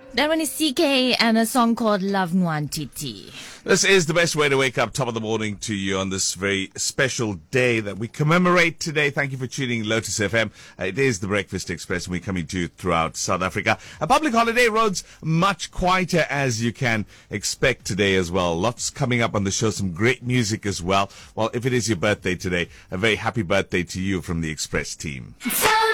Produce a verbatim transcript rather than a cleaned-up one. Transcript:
That one is C K and a song called Love Nwantiti. This is the best way to wake up top of the morning to you on this very special day that we commemorate today. Thank you for tuning Lotus F M. Uh, it is the Breakfast Express and we're coming to you throughout South Africa. A public holiday, roads much quieter as you can expect today as well. Lots coming up on the show, some great music as well. Well, if it is your birthday today, a very happy birthday to you from the Express team. So